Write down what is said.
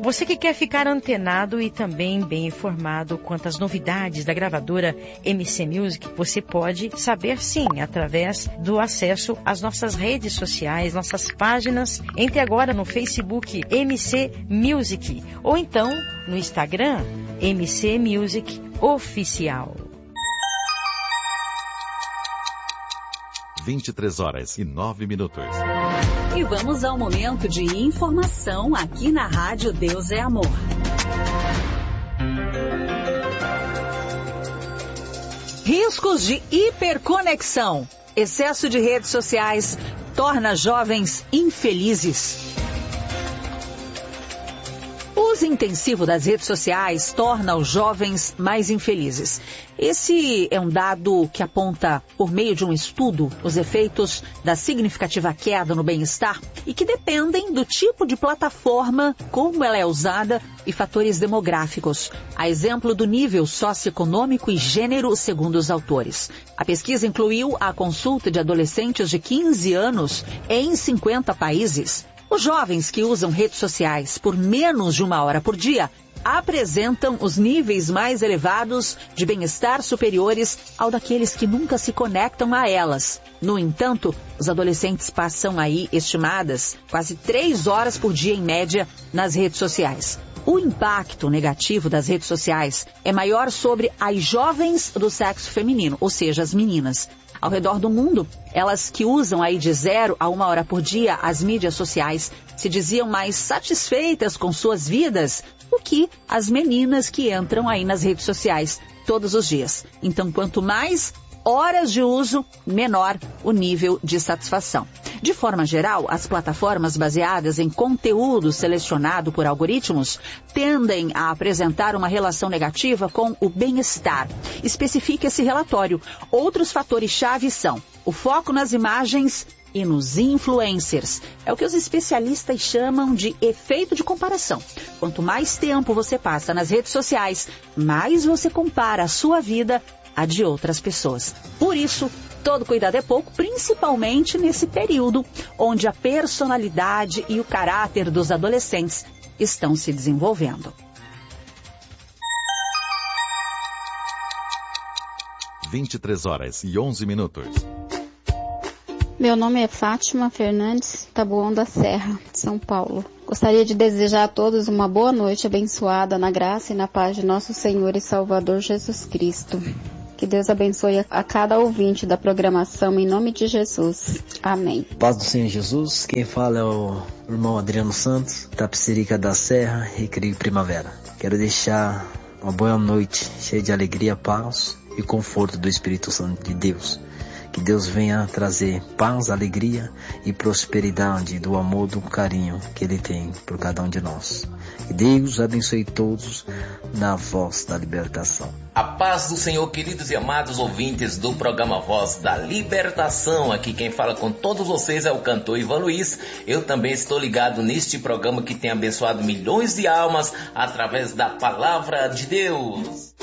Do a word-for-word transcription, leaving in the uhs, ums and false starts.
Você que quer ficar antenado e também bem informado quanto às novidades da gravadora M C Music, você pode saber sim, através do acesso às nossas redes sociais, nossas páginas. Entre agora no Facebook M C Music ou então no Instagram M C Music Oficial. vinte e três horas e nove minutos. E vamos ao momento de informação aqui na Rádio Deus é Amor. Riscos de hiperconexão. Excesso de redes sociais torna jovens infelizes. O uso intensivo das redes sociais torna os jovens mais infelizes. Esse é um dado que aponta, por meio de um estudo, os efeitos da significativa queda no bem-estar e que dependem do tipo de plataforma, como ela é usada e fatores demográficos. A exemplo do nível socioeconômico e gênero, segundo os autores. A pesquisa incluiu a consulta de adolescentes de quinze anos em cinquenta países. Os jovens que usam redes sociais por menos de uma hora por dia apresentam os níveis mais elevados de bem-estar superiores ao daqueles que nunca se conectam a elas. No entanto, os adolescentes passam aí, estimadas, quase três horas por dia em média nas redes sociais. O impacto negativo das redes sociais é maior sobre as jovens do sexo feminino, ou seja, as meninas. Ao redor do mundo, elas que usam aí de zero a uma hora por dia as mídias sociais se diziam mais satisfeitas com suas vidas do que as meninas que entram aí nas redes sociais todos os dias. Então, quanto mais horas de uso, menor o nível de satisfação. De forma geral, as plataformas baseadas em conteúdo selecionado por algoritmos tendem a apresentar uma relação negativa com o bem-estar. Especifica esse relatório. Outros fatores-chave são o foco nas imagens e nos influencers. É o que os especialistas chamam de efeito de comparação. Quanto mais tempo você passa nas redes sociais, mais você compara a sua vida à de outras pessoas. Por isso, todo cuidado é pouco, principalmente nesse período onde a personalidade e o caráter dos adolescentes estão se desenvolvendo. vinte e três horas e onze minutos. Meu nome é Fátima Fernandes, Taboão da Serra, São Paulo. Gostaria de desejar a todos uma boa noite abençoada na graça e na paz de nosso Senhor e Salvador Jesus Cristo. Que Deus abençoe a cada ouvinte da programação, em nome de Jesus. Amém. Paz do Senhor Jesus, quem fala é o irmão Adriano Santos, Tapicerica da Serra, Recreio Primavera. Quero deixar uma boa noite, cheia de alegria, paz e conforto do Espírito Santo de Deus. Que Deus venha trazer paz, alegria e prosperidade do amor, do carinho que Ele tem por cada um de nós. Que Deus abençoe todos na voz da libertação. A paz do Senhor, queridos e amados ouvintes do programa Voz da Libertação. Aqui quem fala com todos vocês é o cantor Ivan Luiz. Eu também estou ligado neste programa que tem abençoado milhões de almas através da palavra de Deus.